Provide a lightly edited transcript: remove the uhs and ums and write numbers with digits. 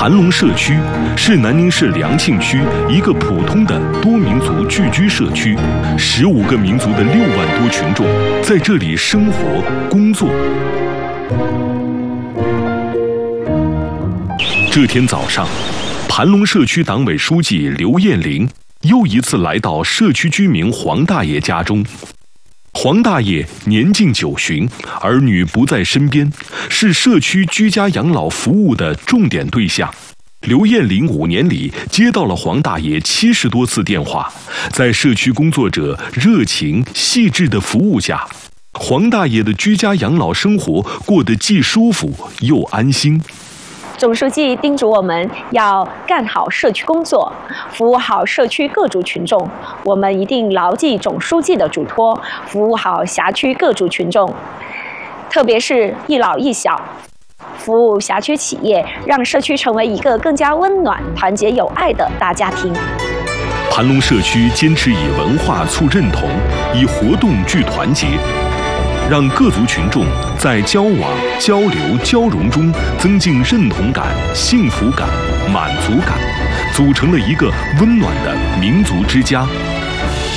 盘龙社区是南宁市良庆区一个普通的多民族聚居社区，15个民族的6万多群众在这里生活工作。这天早上，盘龙社区党委书记刘艳玲又一次来到社区居民黄大爷家中。黄大爷年近90旬，儿女不在身边，是社区居家养老服务的重点对象。刘艳玲5年里接到了黄大爷70多次电话，在社区工作者热情细致的服务下，黄大爷的居家养老生活过得既舒服又安心。 总书记叮嘱我们要干好社区工作，服务好社区各族群众。我们一定牢记总书记的嘱托，服务好辖区各族群众，特别是一老一小，服务辖区企业，让社区成为一个更加温暖、团结友爱的大家庭。 盘龙社区坚持以文化促认同，以活动聚团结，让各族群众在交往、交流、交融中增进认同感、幸福感、满足感，组成了一个温暖的民族之家。